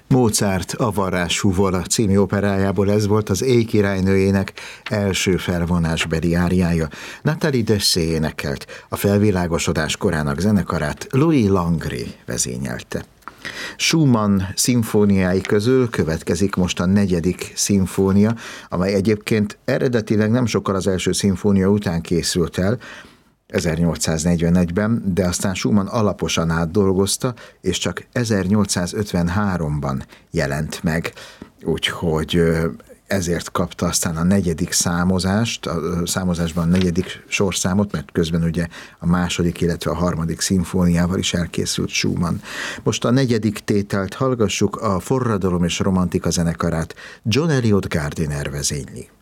Mozart A varázshú vola című operájából ez volt az Éj királynőjének első felvonásbeli áriája. Nathalie Dessay énekelt, a felvilágosodás korának zenekarát Louis Langrée vezényelte. Schumann szimfóniái közül következik most a 4. szimfónia, amely egyébként eredetileg nem sokkal az első szimfónia után készült el, 1841-ben, de aztán Schumann alaposan átdolgozta, és csak 1853-ban jelent meg. Úgyhogy ezért kapta aztán a 4. számozást, a számozásban a 4. sorszámot, mert közben ugye a 2., illetve a 3. szimfóniával is elkészült Schumann. Most a 4. tételt hallgassuk, a Forradalom és Romantika zenekarát John Eliot Gardiner vezényli.